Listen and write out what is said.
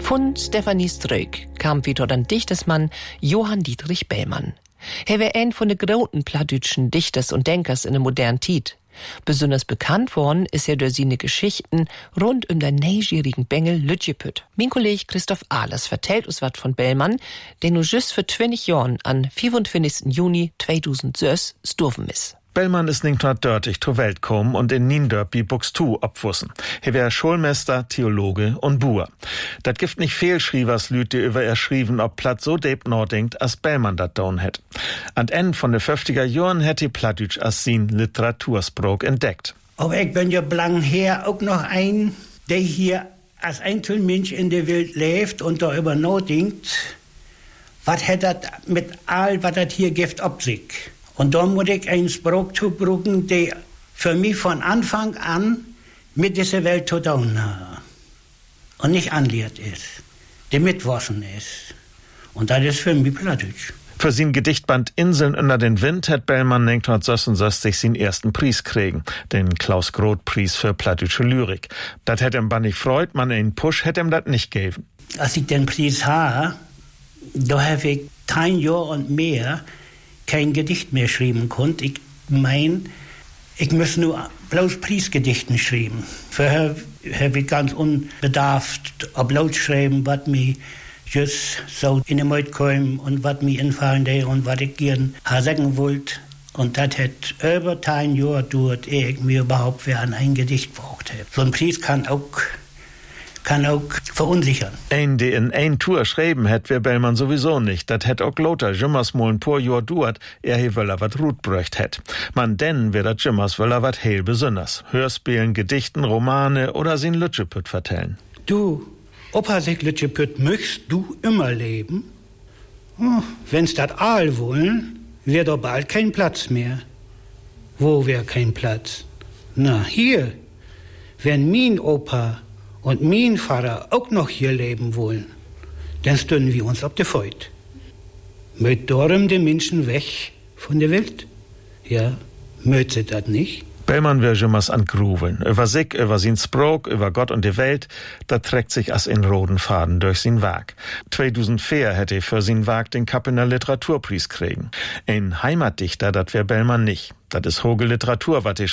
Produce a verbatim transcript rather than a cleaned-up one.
Von Stefanie Ströck kam wieder den Dichtersmann Johann Dietrich Bellmann. Er war ein von den großen plattdütschen Dichters und Denkers in der modernen Zeit. Besonders bekannt worden ist er durch seine Geschichten rund um den neunjährigen Bengel Lütjepüt. Mein Kollege Christoph Ahlers vertellt uns was von Bellmann, der nur just für zwanzig Jahren an vierundzwanzigsten Juni zweitausendsechs gestorben ist. Bellmann ist neunzehnhundertdreißig zur Welt gekommen und in Niendorp bei Buxtehude abwussen. Er wär Schulmeister, Theologe und Buer. Dat gibt nicht viel Schrievers Lüt, die über er schrieben, ob Platt so deep nachdenkt, als Bellmann dat down hätt. An Ende von de fünfziger Jahren hätt die Plattdütsch als sin Literatursprog entdeckt. Aber ich bin ja blang her auch noch ein, der hier als Einzelmensch in der Welt lebt und darüber nachdenkt, was hätt dat mit all, was dat hier gibt, ob sich. Und da muss ich einen Spruch zubrücken, der für mich von Anfang an mit dieser Welt zu tun hat. Und nicht anlehrt ist, der mitwaschen ist. Und das ist für mich Plattdeutsch. Für sein Gedichtband Inseln unter den Wind hat Bellmann neunzehnhundertsechsundsechzig seinen ersten Preis kriegen, den Klaus-Groth-Preis für plattdeutsche Lyrik. Das hätte ihm bannig freut, man einen Push hätte ihm das nicht gegeben. Als ich den Preis habe, da habe ich ein Jahr und mehr kein Gedicht mehr schreiben konnte. Ich mein, ich muss nur bloß Preisgedichten schreiben. Vorher habe ich ganz unbedarft auf laut schreiben, was mir just so in den Mund kam und was mir infallen der und was ich gern sagen wollte. Und das hat über ein Jahr gedauert, ehe ich mir überhaupt wer an ein Gedicht braucht habe. So ein Preis kann auch kann auch verunsichern. Ein, der in ein Tour schreiben hätt, wär Bellmann sowieso nicht. Dat hätt auch Lothar Jimmers mal ein paar Jahr duert, er he wöller wat Rut bröcht hätt. Man denn wär dat Jimmers wöller wat heil besonders. Hörspielen, Gedichten, Romane oder sin Lütjepüt vertellen. Du, Opa sich Lütjepüt, möchtest du immer leben? Oh, wenn's dat all wollen, wär doch bald kein Platz mehr. Wo wär kein Platz? Na, hier. Wenn mein Opa und mein Vater auch noch hier leben wollen, dann stünden wir uns auf der Feut. Möt darum die Menschen weg von der Welt? Ja, möt sie das nicht? Bellmann wär Jimmers an Gruveln. Über sich, über sin Sprog, über Gott und die Welt, da trägt sich as in roten Faden durch sin Werk. zweitausendvier hätte er für sin Werk den Kappener Literaturpreis kriegen. Ein Heimatdichter, dat wär Bellmann nicht. Dat is hoge Literatur, wat er